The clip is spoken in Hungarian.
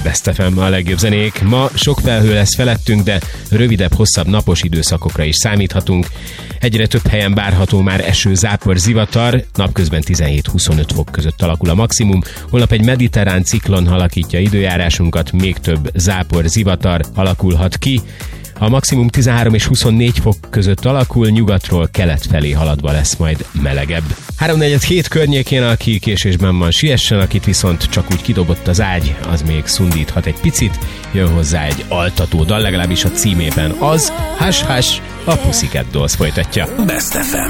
Best FM a legjobb zenék. Ma sok felhő lesz felettünk, de rövidebb, hosszabb napos időszakokra is számíthatunk. Egyre több helyen várható már eső, zápor, zivatar, napközben 17-25 fok között alakul a maximum. Holnap egy mediterrán ciklon alakítja időjárásunkat, még több zápor, zivatar alakulhat ki. A maximum 13 és 24 fok között alakul, nyugatról kelet felé haladva lesz majd melegebb. 3-4-7 környékén, aki késésben van, siessen, akit viszont csak úgy kidobott az ágy, az még szundíthat egy picit, jön hozzá egy altató dal, legalábbis a címében az, Hush Hush, a Pussycat Dolls folytatja. Best FM.